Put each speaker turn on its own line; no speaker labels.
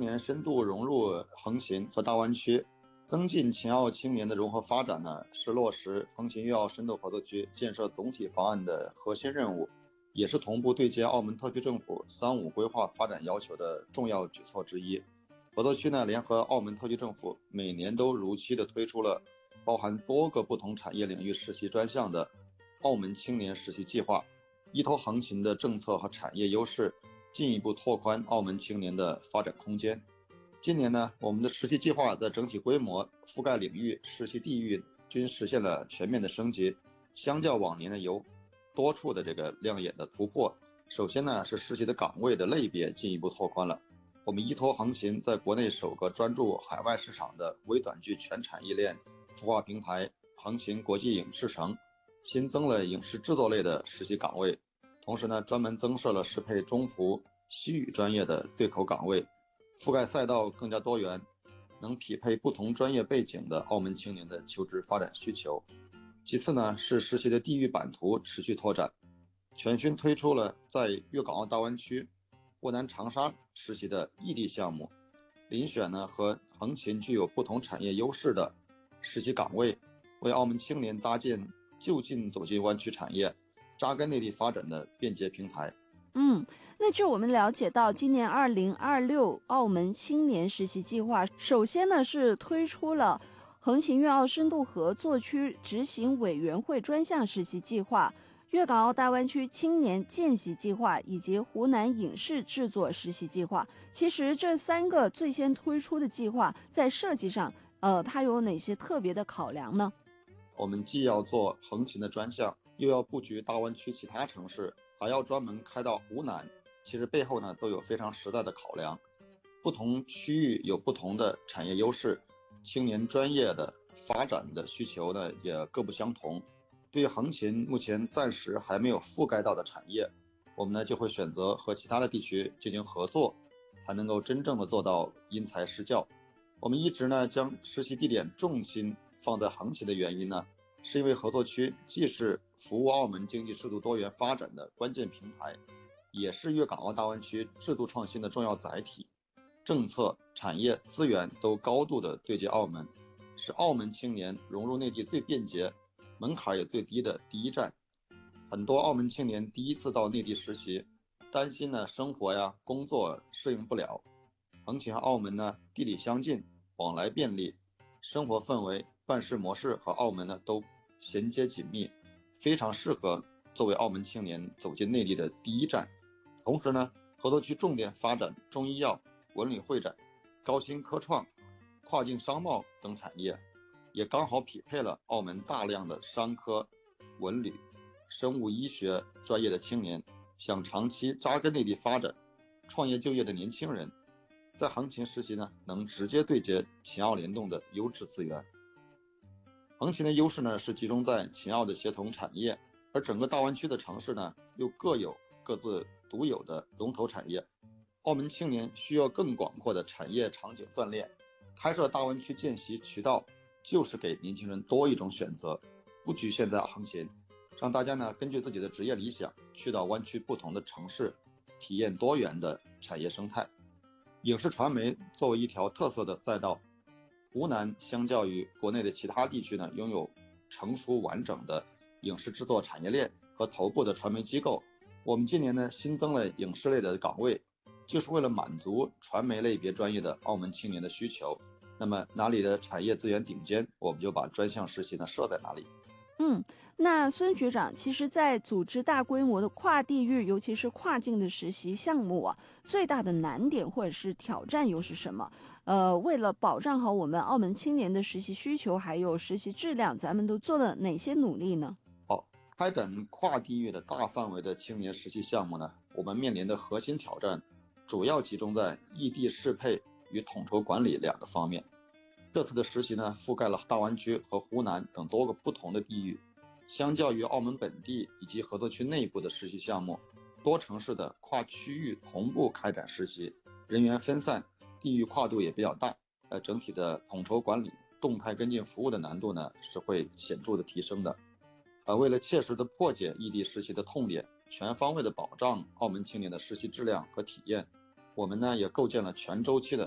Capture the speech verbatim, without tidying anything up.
年深度融入横琴和大湾区，增进秦澳青年的融合发展呢，是落实横琴粤澳深度合作区建设总体方案的核心任务，也是同步对接澳门特区政府“三五”规划发展要求的重要举措之一。合作区呢，联合澳门特区政府，每年都如期的推出了包含多个不同产业领域实习专项的澳门青年实习计划，依托横琴的政策和产业优势，进一步拓宽澳门青年的发展空间。今年呢，我们的实习计划的整体规模、覆盖领域、实习地域均实现了全面的升级，相较往年呢，有多处的这个亮眼的突破。首先呢，是实习的岗位的类别进一步拓宽了。我们依托横琴在国内首个专注海外市场的微短剧全产业链孵化平台横琴国际影视城，新增了影视制作类的实习岗位，同时呢，专门增设了适配中葡西语专业的对口岗位，覆盖赛道更加多元，能匹配不同专业背景的澳门青年的求职发展需求。其次呢，是实习的地域版图持续拓展，全新推出了在粤港澳大湾区沃南长沙实习的异地项目，遴选呢和横琴具有不同产业优势的实习岗位，为澳门青年搭建就近走进湾区产业、扎根内地发展的便捷平台。
嗯，那据我们了解到，今年二零二六澳门青年实习计划，首先呢是推出了横琴粤澳深度合作区执行委员会专项实习计划、粤港澳大湾区青年见习计划以及湖南影视制作实习计划。其实这三个最先推出的计划，在设计上，呃，它有哪些特别的考量呢？
我们既要做横琴的专项，又要布局大湾区其他城市，还要专门开到湖南，其实背后呢都有非常实在的考量。不同区域有不同的产业优势，青年专业的发展的需求呢也各不相同。对于横琴目前暂时还没有覆盖到的产业，我们呢就会选择和其他的地区进行合作，才能够真正的做到因材施教。我们一直呢将实习地点重心放在横琴的原因呢，是因为合作区既是服务澳门经济适度多元发展的关键平台，也是粤港澳大湾区制度创新的重要载体，政策、产业、资源都高度的对接澳门，是澳门青年融入内地最便捷、门槛也最低的第一站。很多澳门青年第一次到内地实习，担心呢生活呀、工作适应不了。横琴和澳门呢地理相近，往来便利，生活氛围、办事模式和澳门呢都衔接紧密，非常适合作为澳门青年走进内地的第一站。同时呢，合作区重点发展中医药、文旅会展、高新科创、跨境商贸等产业，也刚好匹配了澳门大量的商科、文旅、生物医学专业的青年，想长期扎根内地发展、创业就业的年轻人，在横琴实习呢，能直接对接秦澳联动的优质资源。横琴的优势呢是集中在秦澳的协同产业，而整个大湾区的城市呢又各有各自独有的龙头产业。澳门青年需要更广阔的产业场景锻炼，开设大湾区见习渠道就是给年轻人多一种选择，不局限在横琴，让大家呢根据自己的职业理想去到湾区不同的城市，体验多元的产业生态。影视传媒作为一条特色的赛道，湖南相较于国内的其他地区呢，拥有成熟完整的影视制作产业链和头部的传媒机构。我们今年呢新增了影视类的岗位，就是为了满足传媒类别专业的澳门青年的需求。那么哪里的产业资源顶尖，我们就把专项实习呢设在哪里。
嗯，那孙局长，其实在组织大规模的跨地域，尤其是跨境的实习项目啊，最大的难点或者是挑战又是什么？呃，为了保障好我们澳门青年的实习需求还有实习质量，咱们都做了哪些努力呢？
好，开展跨地域的大范围的青年实习项目呢，我们面临的核心挑战主要集中在异地适配与统筹管理两个方面。这次的实习呢，覆盖了大湾区和湖南等多个不同的地域。相较于澳门本地以及合作区内部的实习项目，多城市的跨区域同步开展实习，人员分散，地域跨度也比较大，呃，整体的统筹管理、动态跟进服务的难度呢是会显著的提升的。呃，为了切实的破解异地实习的痛点，全方位的保障澳门青年的实习质量和体验，我们呢也构建了全周期的